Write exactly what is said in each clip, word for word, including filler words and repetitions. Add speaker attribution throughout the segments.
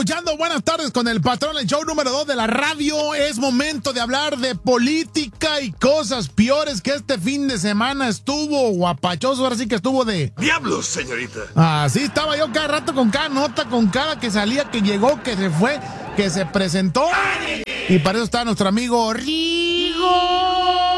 Speaker 1: escuchando Buenas Tardes con el Patrón, el show número dos de la radio. Es momento de hablar de política y cosas peores, que este fin de semana estuvo guapachoso. Ahora sí que estuvo de...
Speaker 2: ¡Diablos, señorita!
Speaker 1: Así estaba yo cada rato con cada nota, con cada que salía, que llegó, que se fue, que se presentó. Y para eso está nuestro amigo Rigo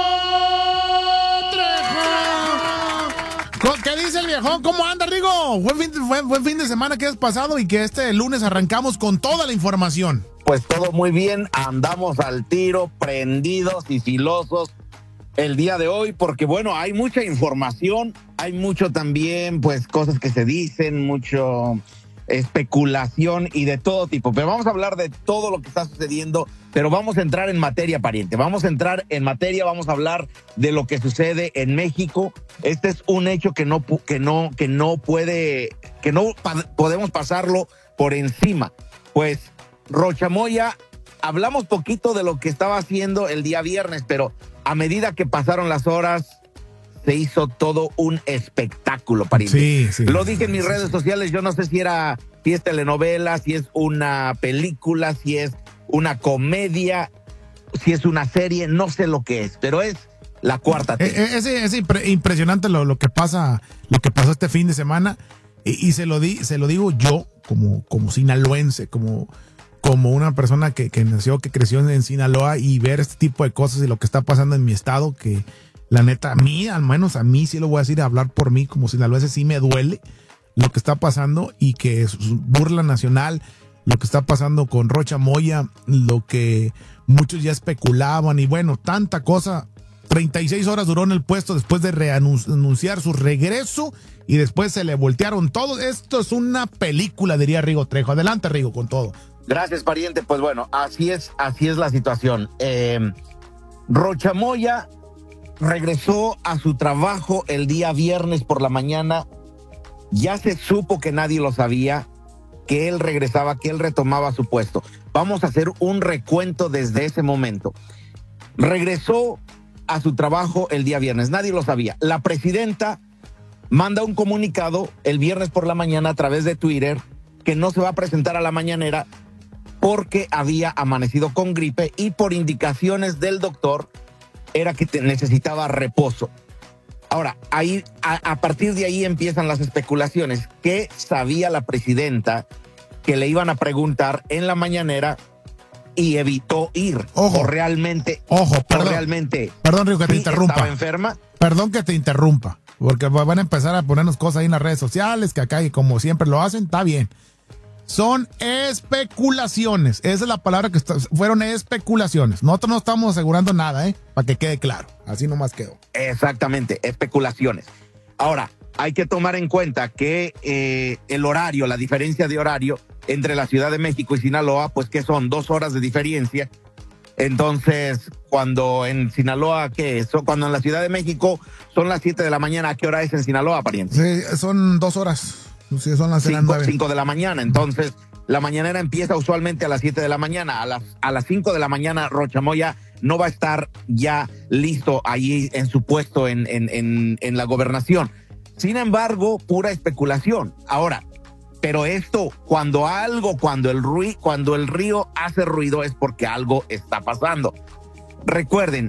Speaker 1: Trejo. ¿Qué dice el viejón? ¿Cómo anda, Rigo? Buen fin, buen, buen fin de semana que has pasado y que este lunes arrancamos con toda la información.
Speaker 3: Pues todo muy bien, andamos al tiro, prendidos y filosos el día de hoy, porque bueno, hay mucha información, hay mucho también, pues cosas que se dicen, mucho especulación y de todo tipo, pero vamos a hablar de todo lo que está sucediendo, pero vamos a entrar en materia, pariente, vamos a entrar en materia, vamos a hablar de lo que sucede en México. Este es un hecho que no, que no, que no puede, que no pa- podemos pasarlo por encima. Pues Rocha Moya, hablamos poquito de lo que estaba haciendo el día viernes, pero a medida que pasaron las horas, se hizo todo un espectáculo, pariente.
Speaker 1: Sí, sí.
Speaker 3: Lo dije en mis redes sociales, yo no sé si era, si es telenovela, si es una película, si es una comedia, si es una serie, no sé lo que es, pero es la cuarta T.
Speaker 1: Es, es, es impre- impresionante lo, lo que pasa, lo que pasó este fin de semana, y, y se lo di, se lo digo yo como, como sinaloense, como, como una persona que, que nació, que creció en, en Sinaloa, y ver este tipo de cosas y lo que está pasando en mi estado, que la neta, a mí, al menos a mí, sí lo voy a decir, a hablar por mí, como sinaloense, sí me duele lo que está pasando, y que es burla nacional, lo que está pasando con Rocha Moya, lo que muchos ya especulaban, y bueno, tanta cosa. treinta y seis horas duró en el puesto después de reanunciar su regreso, y después se le voltearon todos. Esto es una película, diría Rigo Trejo. Adelante, Rigo, con todo.
Speaker 3: Gracias, pariente. Pues bueno, así es, así es la situación. Eh, Rocha Moya regresó a su trabajo el día viernes por la mañana. Ya se supo, que nadie lo sabía, que él regresaba, que él retomaba su puesto. Vamos a hacer un recuento desde ese momento. Regresó a su trabajo el día viernes, nadie lo sabía. La presidenta manda un comunicado el viernes por la mañana a través de Twitter, que no se va a presentar a la mañanera porque había amanecido con gripe, y por indicaciones del doctor era que te necesitaba reposo. Ahora, ahí, a, a partir de ahí empiezan las especulaciones. ¿Qué sabía la presidenta que le iban a preguntar en la mañanera y evitó ir?
Speaker 1: Ojo.
Speaker 3: O realmente,
Speaker 1: Ojo, perdón.
Speaker 3: o realmente,
Speaker 1: Perdón, Rigo, que te
Speaker 3: sí
Speaker 1: interrumpa.
Speaker 3: estaba enferma.
Speaker 1: Perdón que te interrumpa, porque van a empezar a ponernos cosas ahí en las redes sociales, que acá, y como siempre lo hacen, está bien. Son especulaciones. Esa es la palabra que está, fueron especulaciones. Nosotros no estamos asegurando nada, ¿eh? Para que quede claro. Así nomás quedó.
Speaker 3: Exactamente, especulaciones. Ahora, hay que tomar en cuenta que eh, el horario, la diferencia de horario entre la Ciudad de México y Sinaloa, pues que son dos horas de diferencia. Entonces, cuando en Sinaloa, ¿qué es? Cuando en la Ciudad de México son las siete de la mañana, ¿a qué hora es en Sinaloa, pariente?
Speaker 1: Sí, son dos horas. Sí, son las
Speaker 3: cinco de la mañana. Entonces, la mañanera empieza usualmente a las siete de la mañana. A las, a las cinco de la mañana, Rocha Moya no va a estar ya listo allí en su puesto en, en, en, en la gobernación. Sin embargo, pura especulación. Ahora, pero esto, cuando algo, cuando el, ruido, cuando el río hace ruido, es porque algo está pasando. Recuerden,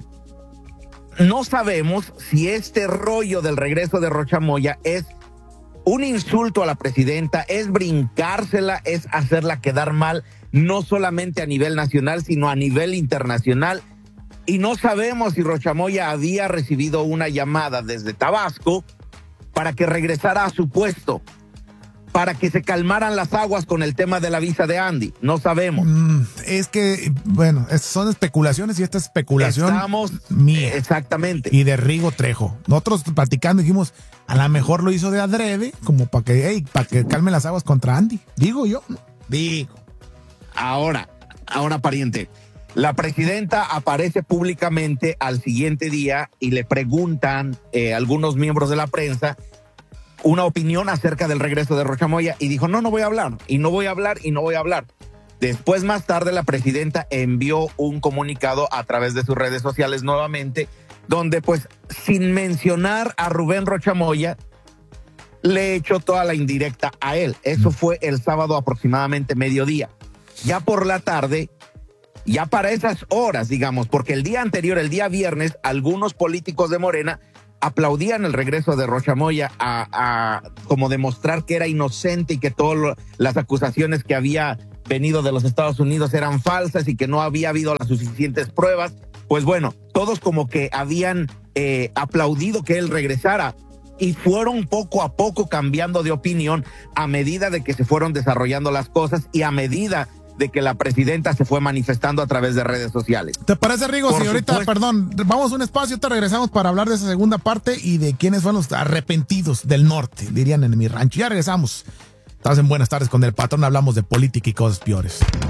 Speaker 3: no sabemos si este rollo del regreso de Rocha Moya es un insulto a la presidenta, es brincársela, es hacerla quedar mal, no solamente a nivel nacional, sino a nivel internacional. Y no sabemos si Rocha Moya había recibido una llamada desde Tabasco para que regresara a su puesto, para que se calmaran las aguas con el tema de la visa de Andy. No sabemos.
Speaker 1: Mm, es que, bueno, es, son especulaciones, y esta especulación
Speaker 3: Estamos,
Speaker 1: mía.
Speaker 3: Exactamente.
Speaker 1: Y de Rigo Trejo. Nosotros platicando dijimos, a lo mejor lo hizo de adrede, como para que, hey, para que calme las aguas contra Andy. Digo yo, ¿no? Digo.
Speaker 3: Ahora, ahora, pariente, la presidenta aparece públicamente al siguiente día y le preguntan eh, algunos miembros de la prensa una opinión acerca del regreso de Rocha Moya, y dijo, no, no voy a hablar, y no voy a hablar, y no voy a hablar. Después, más tarde, la presidenta envió un comunicado a través de sus redes sociales nuevamente, donde pues sin mencionar a Rubén Rocha Moya, le echó toda la indirecta a él. Eso fue el sábado aproximadamente mediodía. ya por la tarde, ya para esas horas, digamos, porque el día anterior, el día viernes, algunos políticos de Morena aplaudían el regreso de Rocha Moya a, a como demostrar que era inocente y que todas las acusaciones que había venido de los Estados Unidos eran falsas y que no había habido las suficientes pruebas. Pues bueno, todos como que habían eh, aplaudido que él regresara y fueron poco a poco cambiando de opinión a medida de que se fueron desarrollando las cosas y a medida de que la presidenta se fue manifestando a través de redes sociales.
Speaker 1: ¿Te parece, Rigo? Si ahorita, supuesto. perdón, vamos a un espacio, te regresamos para hablar de esa segunda parte y de quiénes fueron los arrepentidos del norte, dirían en mi rancho. Ya regresamos. Estás en Buenas Tardes con el Patrón, hablamos de política y cosas peores.